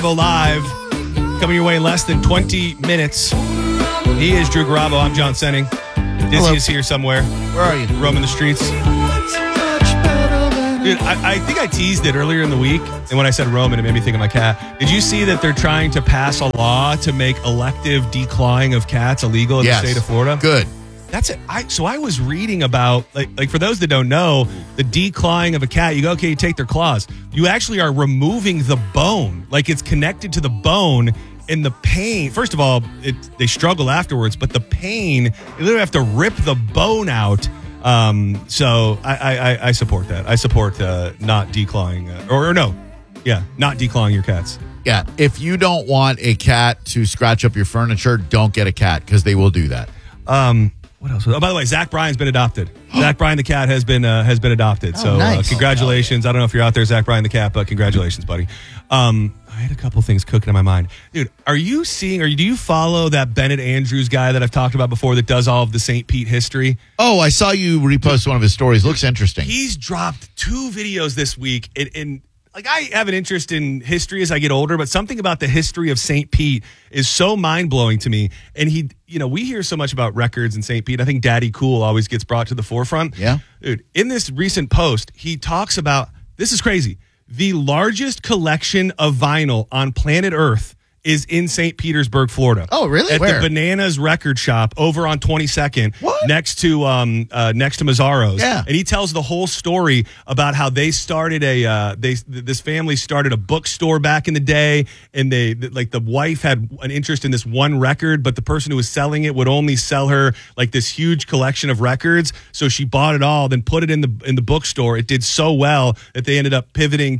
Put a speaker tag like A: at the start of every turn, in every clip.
A: Live, coming your way in less than 20 minutes. He is Drew Garabo. I'm John Senning. Dizzy is here somewhere.
B: Where are you?
A: Roaming the streets. Dude, I think I teased it earlier in the week, and when I said roaming, it made me think of my cat. Did you see that they're trying to pass a law to make elective declawing of cats illegal in the state of Florida?
B: Good.
A: That's it. So I was reading about, like for those that don't know, the declawing of a cat, you go, okay, you take their claws. You actually are removing the bone. Like it's connected to the bone, and the pain, first of all, they struggle afterwards, but the pain, you literally have to rip the bone out. So I support that. I support not declawing, not declawing your cats.
B: Yeah, if you don't want a cat to scratch up your furniture, don't get a cat because they will do that.
A: What else? Oh, by the way, Zach Bryan's been adopted. Zach Bryan the cat has been adopted. So
C: nice.
A: Congratulations. I don't know if you're out there, Zach Bryan the cat, but congratulations, buddy. I had a couple things cooking in my mind. Dude, are you seeing, do you follow that Bennett Andrews guy that I've talked about before that does all of the St. Pete history?
B: Oh, I saw you repost one of his stories. Looks interesting.
A: He's dropped 2 videos this week. Like, I have an interest in history as I get older, but something about the history of St. Pete is so mind-blowing to me. And we hear so much about records in St. Pete. I think Daddy Cool always gets brought to the forefront.
B: Yeah.
A: Dude, in this recent post, he talks about, this is crazy, the largest collection of vinyl on planet Earth is in St. Petersburg, Florida.
C: Oh, really?
A: At
C: Where?
A: the Bananas Record Shop over on 22nd.
B: What?
A: Next to Mazzaro's.
B: Yeah.
A: And he tells the whole story about how they started this family started a bookstore back in the day, and the wife had an interest in this one record, but the person who was selling it would only sell her like this huge collection of records. So she bought it all, then put it in the bookstore. It did so well that they ended up pivoting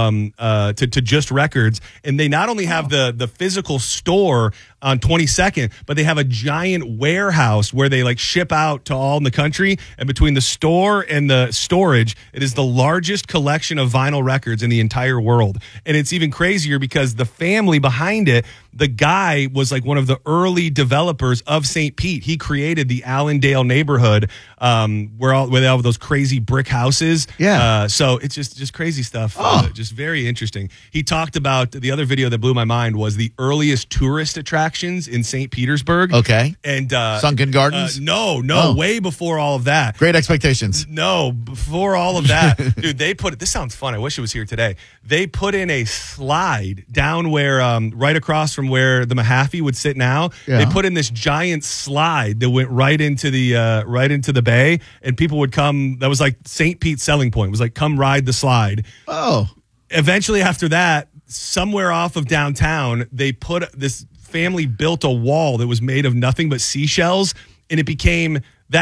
A: to just records. And they not only have the physical store on 22nd, but they have a giant warehouse where they like ship out to all in the country. And between the store and the storage, it is the largest collection of vinyl records in the entire world. And it's even crazier because the family behind it, the guy was like one of the early developers of St. Pete. He created the Allendale neighborhood where they have those crazy brick houses.
B: Yeah.
A: So it's just crazy stuff. Just very interesting. He talked about the other video that blew my mind was the earliest tourist attractions in St. Petersburg.
B: Okay.
A: And
B: Sunken Gardens?
A: Way before all of that.
B: Great Expectations.
A: No, before all of that, dude, this sounds fun. I wish it was here today. They put in a slide down where, right across from where the Mahaffey would sit now.
B: Yeah.
A: They put in this giant slide that went right into the bay, and people would come. That was like St. Pete's selling point. It was like, come ride the slide.
B: Oh.
A: Eventually, after that, somewhere off of downtown, this family built a wall that was made of nothing but seashells, and it became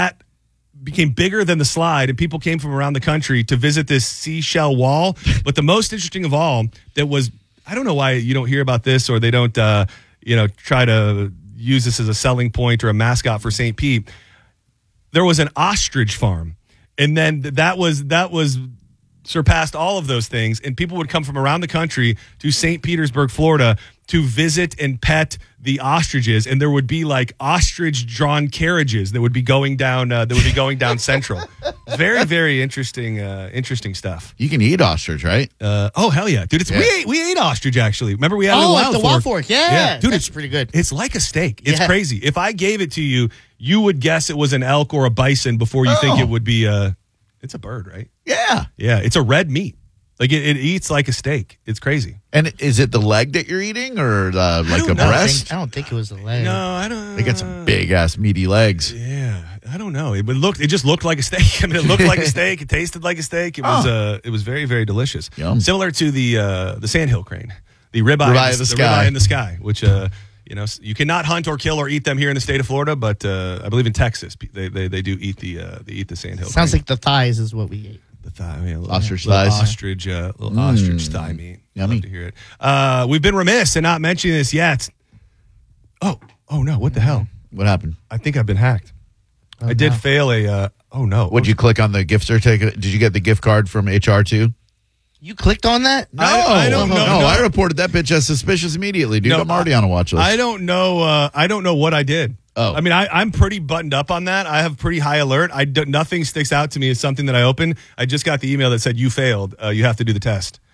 A: bigger than the slide, and people came from around the country to visit this seashell wall. But the most interesting of all, that was, I don't know why you don't hear about this, or they don't try to use this as a selling point or a mascot for St. Pete. There was an ostrich farm, and then that was surpassed all of those things, and people would come from around the country to St. Petersburg, Florida, to visit and pet the ostriches, and there would be like ostrich-drawn carriages that would be going down Central. Very, very interesting stuff.
B: You can eat ostrich, right?
A: Oh hell yeah, dude! We ate ostrich actually. Remember we had it in
C: like the
A: Wild
C: Wild
A: Fork.
C: Fork. Yeah,
A: dude,
C: that's pretty good.
A: It's like a steak. It's
C: Yeah.
A: crazy. If I gave it to you, you would guess it was an elk or a bison before you think it would be it's a bird, right?
B: Yeah.
A: Yeah, it's a red meat. Like it eats like a steak. It's crazy.
B: And is it the leg that you're eating, or like a
A: know.
B: breast?
C: I don't think it was the leg.
A: No, I don't.
B: They got some big ass meaty legs.
A: Yeah, I don't know. It just looked like a steak. I mean, it looked like a steak. It tasted like a steak. It was very, very delicious.
B: Yum.
A: Similar to the sandhill crane, the ribeye in the sky, which you cannot hunt or kill or eat them here in the state of Florida, but I believe in Texas they do eat the sandhill.
C: Sounds
A: crane.
C: like the thighs is what we ate.
A: The thigh,
B: Ostrich
A: little
B: thighs.
A: Ostrich thigh meat.
B: Yummy.
A: Love to hear it. We've been remiss in not mentioning this yet. Oh no! What the hell?
B: What happened?
A: I think I've been hacked. I did fail a. Oh no!
B: Would you click on the gift certificate? Did you get the gift card from HR too?
C: You clicked on that?
B: No,
A: I don't know.
B: No, I reported that bitch as suspicious immediately, dude.
A: No,
B: I'm already on a watch list.
A: I don't know. I don't know what I did.
B: Oh.
A: I mean, I'm pretty buttoned up on that. I have pretty high alert. Nothing sticks out to me as something that I opened. I just got the email that said you failed. You have to do the test.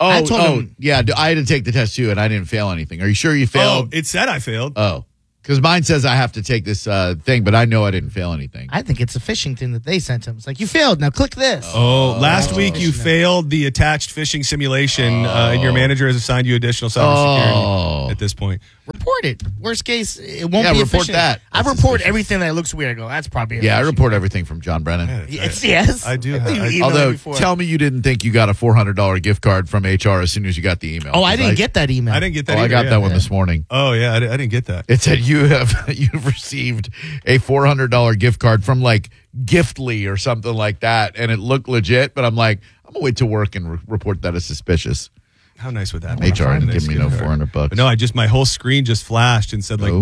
C: I told him.
B: Yeah, I had to take the test too, and I didn't fail anything. Are you sure you
A: Oh,
B: failed?
A: it said I failed.
B: Because mine says I have to take this thing, but I know I didn't fail anything.
C: I think it's a phishing thing that they sent him. It's like, you failed. Now click this.
A: Last week you failed the attached phishing simulation, and your manager has assigned you additional cybersecurity at this point.
C: Report it. Worst case, it won't
B: Yeah,
C: be a
B: report
C: phishing.
B: that.
C: I
B: That's
C: report
B: suspicious.
C: everything that looks weird. I go, that's probably a
B: Yeah, I
C: phishing.
B: report everything from John Brennan.
C: Yes.
A: I do.
C: think you emailed
B: Although,
C: me before.
B: tell me you didn't think you got a $400 gift card from HR as soon as you got the email.
C: Oh, I didn't get that email.
A: I didn't get that.
B: I
A: either,
B: got
A: yeah.
B: that one this morning.
A: Oh yeah, I didn't get that.
B: It said you've received a $400 gift card from like Giftly or something like that, and it looked legit. But I'm like, I'm gonna wait to work and report that as suspicious.
A: How nice would that be?
B: HR didn't give me no
A: gift card.
B: $400.
A: But no, my whole screen just flashed and said like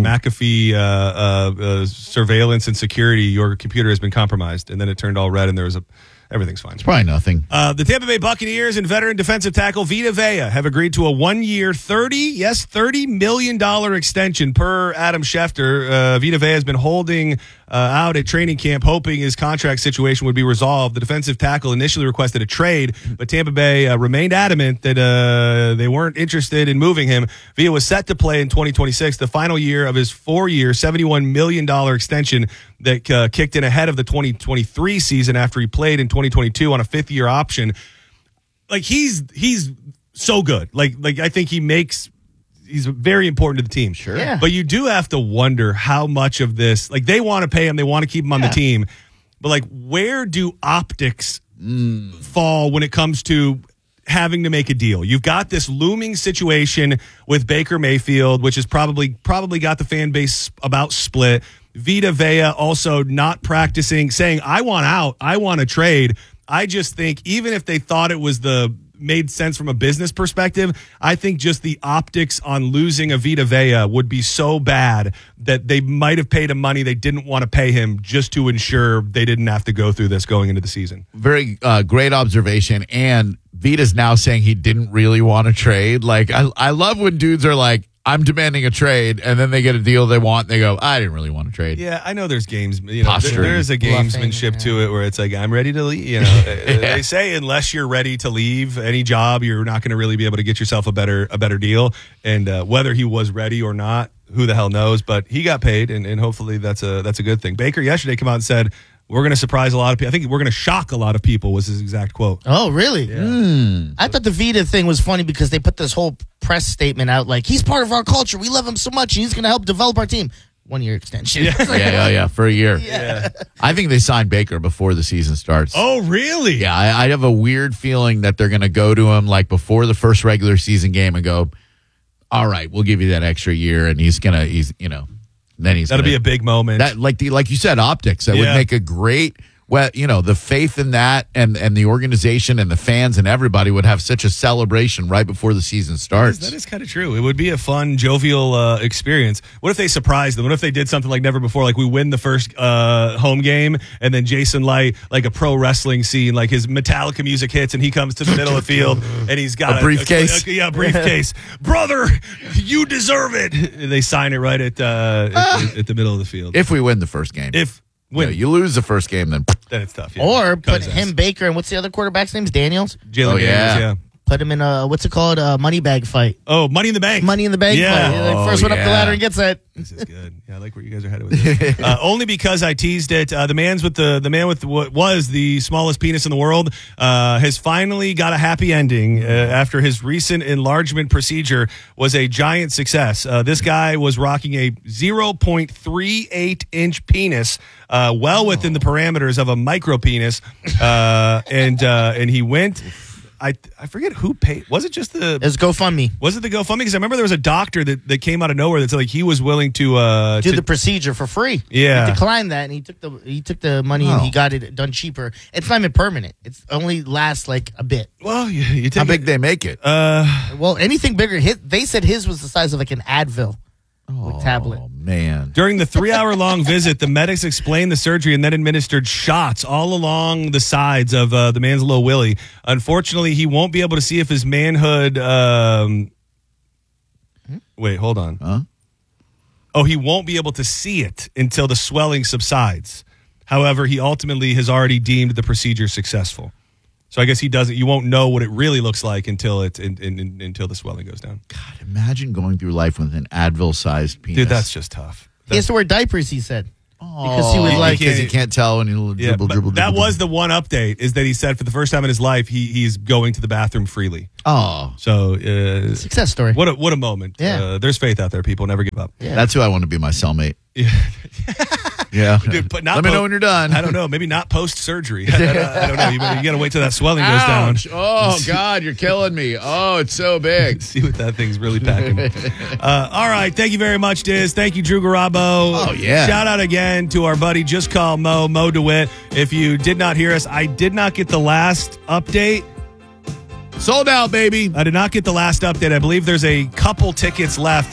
A: McAfee surveillance and security. Your computer has been compromised, and then it turned all red, and there was everything's fine.
B: It's probably nothing.
A: The Tampa Bay Buccaneers and veteran defensive tackle Vita Vea have agreed to a 1-year, $30 million extension per Adam Schefter. Vita Vea has been holding out at training camp, hoping his contract situation would be resolved. The defensive tackle initially requested a trade, but Tampa Bay remained adamant that they weren't interested in moving him. Vea was set to play in 2026, the final year of his 4-year, $71 million extension that kicked in ahead of the 2023 season after he played in 2022 on a 5th-year option. Like he's so good. Like I think he's very important to the team.
B: Sure.
C: Yeah.
A: But you do have to wonder how much of this, like they want to pay him, they want to keep him on the team. But like where do optics fall when it comes to having to make a deal? You've got this looming situation with Baker Mayfield, which has probably got the fan base about split. Vita Vea also not practicing, saying, I want out, I want to trade. I just think even if they thought it was made sense from a business perspective, I think just the optics on losing a Vita Vea would be so bad that they might have paid him money they didn't want to pay him just to ensure they didn't have to go through this going into the season.
B: Very great observation. And Vita's now saying he didn't really want to trade. Like, I love when dudes are like, I'm demanding a trade, and then they get a deal they want, and they go, I didn't really want to trade.
A: Yeah, I know there's games.
B: Posturing.
A: There is a gamesmanship
C: Bluffing,
A: to it where it's like, I'm ready to leave. They say unless you're ready to leave any job, you're not going to really be able to get yourself a better deal. And whether he was ready or not, who the hell knows? But he got paid, and hopefully that's a good thing. Baker yesterday came out and said, we're going to surprise a lot of people. I think we're going to shock a lot of people was his exact quote.
C: Oh, really? I thought the Vita thing was funny because they put this whole press statement out like, he's part of our culture. We love him so much. And he's going to help develop our team. 1-year extension.
B: Yeah, for a year.
C: Yeah.
B: I think they signed Baker before the season starts.
A: Oh, really?
B: Yeah, I have a weird feeling that they're going to go to him like before the first regular season game and go, all right, we'll give you that extra year. And that'll
A: be a big moment.
B: That like you said, optics. That would make a great. Well, the faith in that and the organization and the fans and everybody would have such a celebration right before the season starts.
A: That is kind of true. It would be a fun, jovial experience. What if they surprised them? What if they did something like never before? Like we win the first home game, and then Jason Light, like a pro wrestling scene, like his Metallica music hits, and he comes to the middle of the field, and he's got
B: a briefcase.
A: A briefcase. Brother, you deserve it. And they sign it right at the middle of the field.
B: If we win the first game.
A: Win.
B: You lose the first game, then
A: it's tough. Yeah.
C: Or
A: Cut
C: put
A: his ass.
C: him, Baker, and what's the other quarterback's name? Daniels?
A: Jalen Daniels, yeah.
C: Put him in a, what's it called? A money bag fight.
A: Oh, Money in the Bank.
C: Money in the Bank
A: Yeah.
C: fight. Like, first one up the ladder and gets that.
A: This is good. Yeah, I like where you guys are headed with this. Only because I teased it. The man with what was the smallest penis in the world has finally got a happy ending after his recent enlargement procedure was a giant success. This guy was rocking a 0.38 inch penis, well within the parameters of a micro penis, and he went. I forget who paid. Was it just the?
C: It's GoFundMe.
A: Was it the GoFundMe? Because I remember there was a doctor that came out of nowhere that said like he was willing to
C: Do the procedure for free.
A: Yeah.
C: He declined that, and he took the money and he got it done cheaper. It's not even permanent. It's only lasts like a bit.
A: Well, you take
B: how big they make it?
C: Well, anything bigger. They said his was the size of like an Advil tablet.
B: Oh man!
A: During the 3-hour-long visit, the medics explained the surgery and then administered shots all along the sides of the man's little willy. Unfortunately, he won't be able to see if his manhood. Wait, hold on.
B: Huh?
A: Oh, he won't be able to see it until the swelling subsides. However, he ultimately has already deemed the procedure successful. So I guess he doesn't. You won't know what it really looks like until until the swelling goes down.
B: God, imagine going through life with an Advil-sized penis.
A: Dude, that's just tough.
C: He has to wear diapers, he said. Because he
B: Oh,
C: would
B: because he can't tell when he dribble.
A: That was the one update, is that he said for the first time in his life he's going to the bathroom freely.
B: Oh,
A: So
C: Success story.
A: what a moment.
C: Yeah.
A: There's faith out there, people. Never give up.
C: Yeah.
B: that's who I want to be my cellmate.
A: Yeah.
B: Yeah,
A: Dude, but not
B: let me know when you're done.
A: I don't know. Maybe not post surgery. I don't know. You got to wait till that swelling goes down.
B: Ouch. Oh God, you're killing me. Oh, it's so big.
A: See what that thing's really packing. All right. Thank you very much, Diz. Thank you, Drew Garabo.
B: Oh, yeah.
A: Shout out again to our buddy, Just Call Mo DeWitt. If you did not hear us, I did not get the last update.
B: Sold out, baby.
A: I did not get the last update. I believe there's a couple tickets left.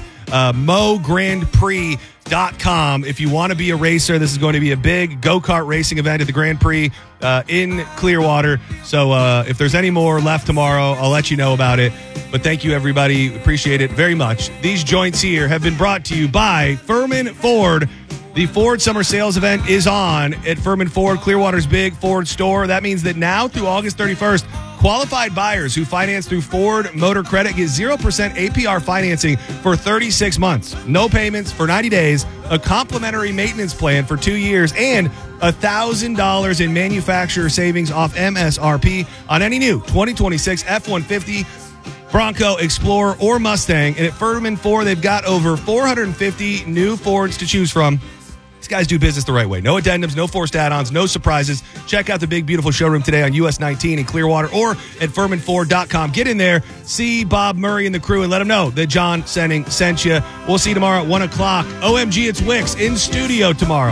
A: MoGrandPrix.com. If you want to be a racer, this is going to be a big go-kart racing event at the Grand Prix in Clearwater. So if there's any more left tomorrow, I'll let you know about it. But thank you, everybody. Appreciate it very much. These joints here have been brought to you by Furman Ford. The Ford Summer Sales event is on at Furman Ford, Clearwater's big Ford store. That means that now through August 31st, qualified buyers who finance through Ford Motor Credit get 0% APR financing for 36 months. No payments for 90 days, a complimentary maintenance plan for 2 years, and $1,000 in manufacturer savings off MSRP on any new 2026 F-150, Bronco, Explorer, or Mustang. And at Furman Ford, they've got over 450 new Fords to choose from. These guys do business the right way. No addendums, no forced add-ons, no surprises. Check out the big, beautiful showroom today on US 19 in Clearwater or at FurmanFord.com. Get in there, see Bob Murray and the crew, and let them know that John Senning sent you. We'll see you tomorrow at 1 o'clock. OMG, it's Wicks in studio tomorrow.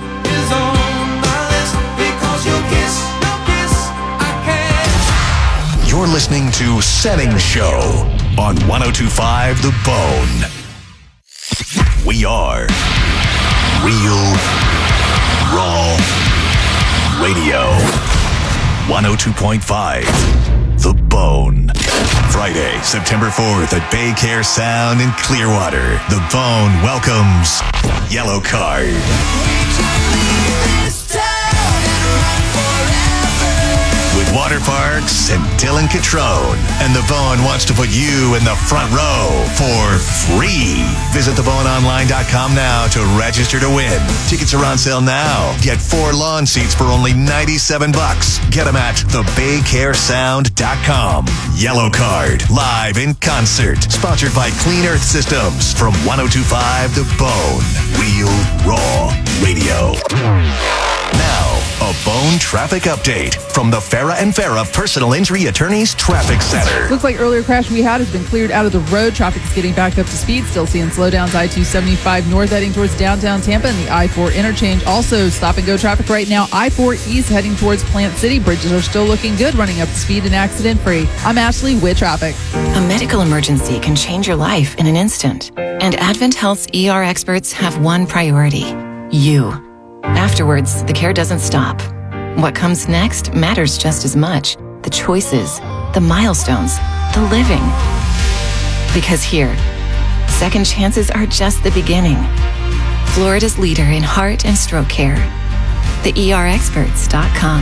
D: You're listening to Setting Show on 102.5 The Bone. We are Real Raw Radio. 102.5 The Bone. Friday, September 4th at Bay Care Sound in Clearwater. The Bone welcomes Yellow Card. With Water Parks and Dylan Catrone. And The Bone wants to put you in the front row for free. Visit theboneonline.com now to register to win. Tickets are on sale now. Get 4 lawn seats for only $97. Get them at thebaycaresound.com. Yellow Card, live in concert. Sponsored by Clean Earth Systems from 102.5 The Bone. Real Raw Radio. Now, a Bone traffic update from the Farah and Farah Personal Injury Attorneys Traffic Center.
E: Looks like earlier crash we had has been cleared out of the road. Traffic is getting back up to speed. Still seeing slowdowns I-275 north heading towards downtown Tampa and the I-4 interchange. Also stop-and-go traffic right now. I-4 east heading towards Plant City. Bridges are still looking good, running up to speed and accident-free. I'm Ashley with traffic.
F: A medical emergency can change your life in an instant. And Advent Health's ER experts have one priority: you. Afterwards, the care doesn't stop. What comes next matters just as much. The choices, the milestones, the living. Because here, second chances are just the beginning. Florida's leader in heart and stroke care. TheERexperts.com.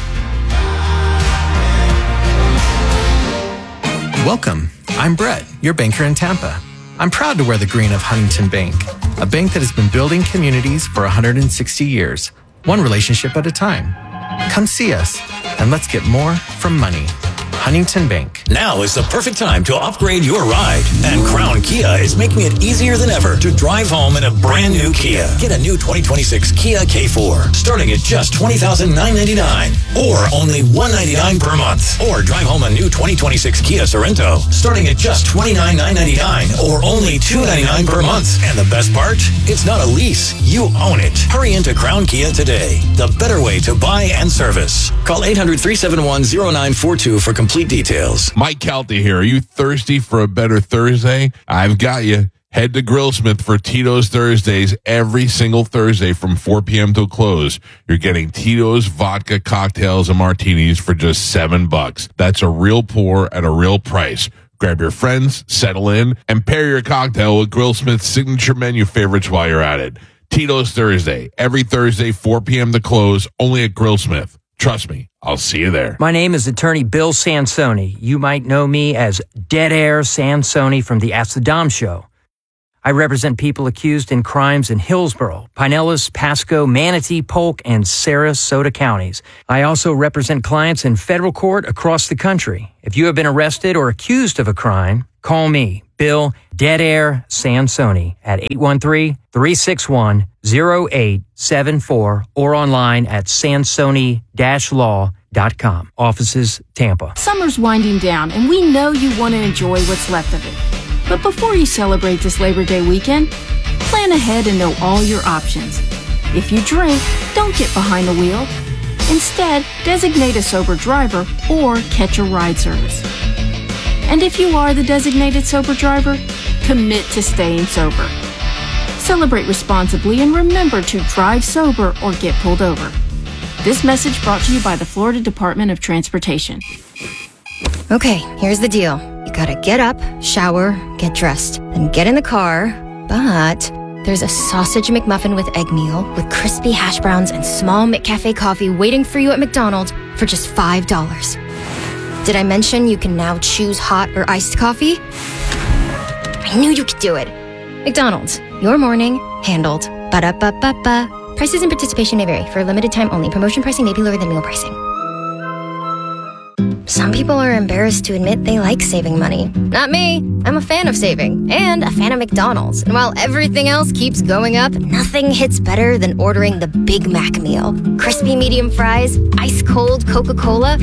G: Welcome. I'm Brett, your banker in Tampa. I'm proud to wear the green of Huntington Bank, a bank that has been building communities for 160 years, one relationship at a time. Come see us, and let's get more from money. Huntington Bank.
H: Now is the perfect time to upgrade your ride. And Crown Kia is making it easier than ever to drive home in a brand new Kia. Get a new 2026 Kia K4 starting at just $20,999 or only $199 per month. Or drive home a new 2026 Kia Sorento starting at just $29,999 or only $299 per month. And the best part? It's not a lease. You own it. Hurry into Crown Kia today. The better way to buy and service. Call 800-371-0942 for complete details.
I: Mike Calta here. Are you thirsty for a better Thursday? I've got you. Head to Grillsmith for Tito's Thursdays every single Thursday from 4 p.m. till close. You're getting Tito's vodka cocktails and martinis for just $7. That's a real pour at a real price. Grab your friends, settle in, and pair your cocktail with Grillsmith's signature menu favorites while you're at it. Tito's Thursday, every Thursday, 4 p.m. to close, only at Grillsmith. Trust me, I'll see you there.
J: My name is attorney Bill Sansoni. You might know me as Dead Air Sansoni from the Ask the Dom show. I represent people accused in crimes in Hillsborough, Pinellas, Pasco, Manatee, Polk, and Sarasota counties. I also represent clients in federal court across the country. If you have been arrested or accused of a crime, call me, Bill Dead Air Sansoni, at 813-361-0874 or online at sansoni-law.com. Offices, Tampa.
K: Summer's winding down, and we know you want to enjoy what's left of it. But before you celebrate this Labor Day weekend, plan ahead and know all your options. If you drink, don't get behind the wheel. Instead, designate a sober driver or catch a ride service. And if you are the designated sober driver, commit to staying sober. Celebrate responsibly and remember to drive sober or get pulled over. This message brought to you by the Florida Department of Transportation.
L: Okay, here's the deal. You gotta get up, shower, get dressed, then get in the car, but there's a sausage McMuffin with egg meal with crispy hash browns and small McCafe coffee waiting for you at McDonald's for just $5. Did I mention you can now choose hot or iced coffee? I knew you could do it. McDonald's, your morning, handled. Ba-da-ba-ba-ba. Prices and participation may vary. For a limited time only. Promotion pricing may be lower than meal pricing. Some people are embarrassed to admit they like saving money. Not me. I'm a fan of saving and a fan of McDonald's. And while everything else keeps going up, nothing hits better than ordering the Big Mac meal. Crispy medium fries, ice cold Coca-Cola,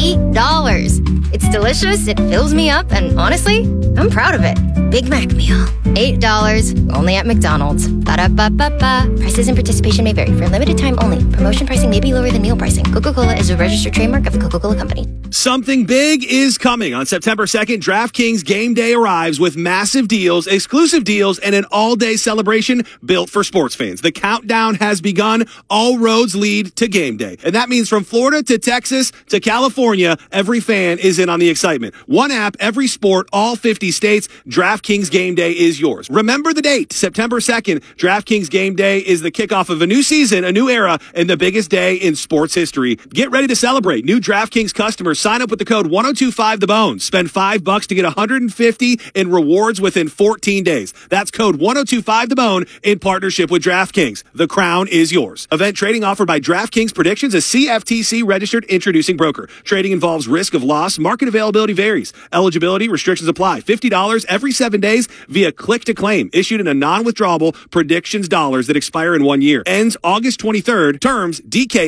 L: $8. It's delicious, it fills me up, and honestly, I'm proud of it. Big Mac meal, $8, only at McDonald's. Ba-da-ba-ba-ba. Prices and participation may vary. For a limited time only. Promotion pricing may be lower than meal pricing. Coca-Cola is a registered trademark of the Coca-Cola Company.
A: Something big is coming. On September 2nd, DraftKings Game Day arrives with massive deals, exclusive deals, and an all-day celebration built for sports fans. The countdown has begun. All roads lead to Game Day. And that means from Florida to Texas to California, every fan is in on the excitement. One app, every sport, all 50 states. DraftKings Game Day is yours. Remember the date, September 2nd. DraftKings Game Day is the kickoff of a new season, a new era, and the biggest day in sports history. Get ready to celebrate. New DraftKings customers sign up with the code 1025TheBone. Spend $5 to get $150 in rewards within 14 days. That's code 1025TheBone in partnership with DraftKings. The crown is yours. Event trading offered by DraftKings Predictions, a CFTC registered introducing broker. Trading involves risk of loss. Market availability varies. Eligibility restrictions apply. $50 every 7 days via click to claim. Issued in a non-withdrawable predictions dollars that expire in 1 year. Ends August 23rd. Terms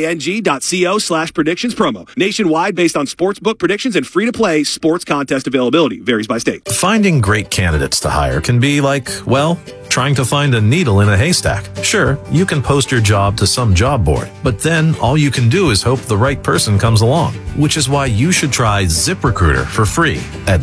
A: dkng.co/predictions promo. Nationwide based on sportsbook predictions and free-to-play sports contest availability. Varies by state.
M: Finding great candidates to hire can be like, well, trying to find a needle in a haystack. Sure, you can post your job to some job board, but then all you can do is hope the right person comes along, which is why you should try ZipRecruiter for free at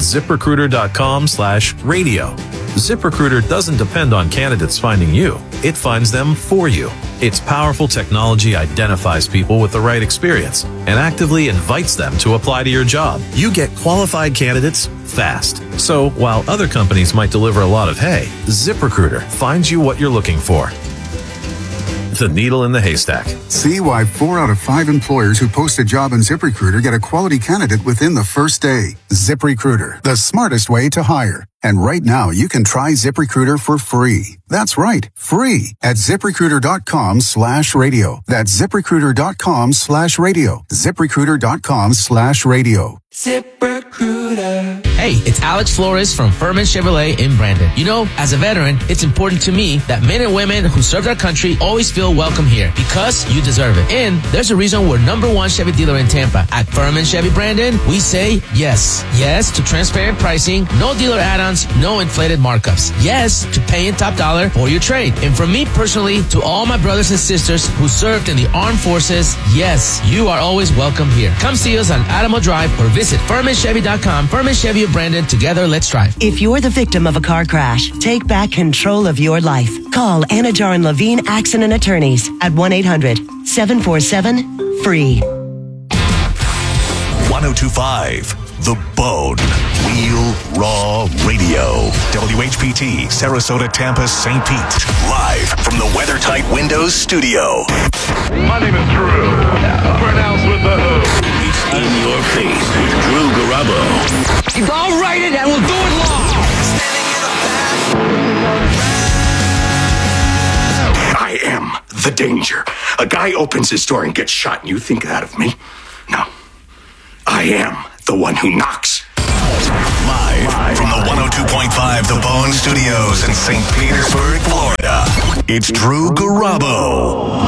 M: ZipRecruiter.com/radio. ZipRecruiter doesn't depend on candidates finding you. It finds them for you. Its powerful technology identifies people with the right experience and actively invites them to apply to your job. You get qualified candidates fast. So while other companies might deliver a lot of hay, ZipRecruiter finds you what you're looking for. The needle in the haystack.
N: See why 4 out of 5 employers who post a job in ZipRecruiter get a quality candidate within the first day. ZipRecruiter, the smartest way to hire. And right now, you can try ZipRecruiter for free. That's right, free at ZipRecruiter.com/radio. That's ZipRecruiter.com/radio. ZipRecruiter.com/radio.
O: ZipRecruiter. Hey, it's Alex Flores from Furman Chevrolet in Brandon. You know, as a veteran, it's important to me that men and women who serve our country always feel welcome here because you deserve it. And there's a reason we're #1 Chevy dealer in Tampa. At Furman Chevy Brandon, we say yes. Yes to transparent pricing, no dealer add-ons, no inflated markups. Yes to paying top dollar for your trade. And from me personally to all my brothers and sisters who served in the armed forces, yes, you are always welcome here. Come see us on Adamo Drive or visit FurmanChevy.com. Furman Chevy of Brandon. Together, let's drive.
P: If you're the victim of a car crash, take back control of your life. Call Anajar and Levine Accident Attorneys at 1-800-747-FREE.
D: 1025 The Bone. We Real Raw Radio. WHPT, Sarasota, Tampa, St. Pete. Live from the WeatherTight Windows studio.
Q: My name is Drew. Pronounced with the who.
H: It's in your face with Drew Garabo.
O: I'll write it and we'll do it live.
R: I am the danger. A guy opens his door and gets shot, and you think that of me? No. I am the one who knocks.
D: Live from the 102.5 The Bone Studios in St. Petersburg, Florida. It's Drew Garabo.